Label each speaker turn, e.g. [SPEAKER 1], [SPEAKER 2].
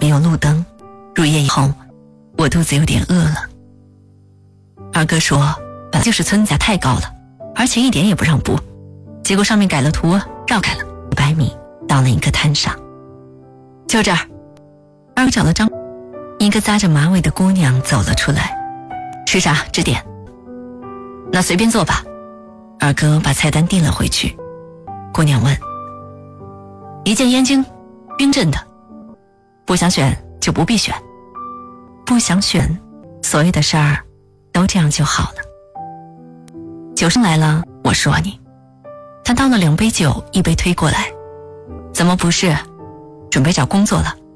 [SPEAKER 1] 没有路灯，入夜以后我肚子有点饿了。二哥说本来就是村子太高了，而且一点也不让步，结果上面改了图，绕开了500米，到了一个滩上。就这儿，二哥找了张一个扎着马尾的姑娘走了出来。吃啥？指点。那随便做吧。二哥把菜单递了回去。姑娘问：一件燕京冰镇的，不想选就不必选。不想选，所有的事儿都这样就好了。酒上来了，我说你。他倒了2杯酒，1杯推过来。怎么不是？准备找工作了？